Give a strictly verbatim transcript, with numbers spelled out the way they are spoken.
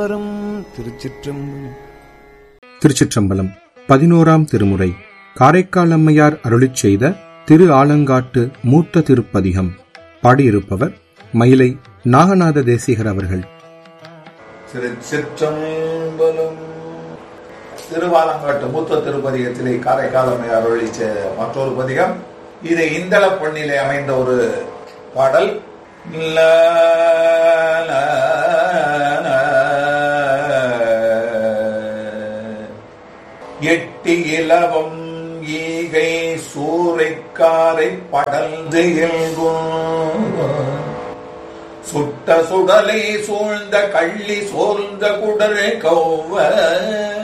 திருச்சிற்றம்பலம். திருச்சிற்றம்பலம். பதினோராம் திருமுறை. காரைக்கால் அம்மையார் அருளிச் செய்த திரு ஆலங்காட்டு மூத்த திருப்பதிகம். பாடியிருப்பவர் மயிலை நாகநாத தேசிகர் அவர்கள். திருச்சிற்றம்பலம். திருவாலங்காட்டு மூத்த திருப்பதிகத்திலே காரைக்கால் அம்மையார் அருளிச் மற்றொரு பதிகம். இது இந்தள பொன்னிலே அமைந்த ஒரு பாடல். எட்டி இலவம் ஈகை சூறைக்காரை படர்ந்து சுட்ட சுடலை சூழ்ந்த கள்ளி சோர்ந்த குடரை கௌவ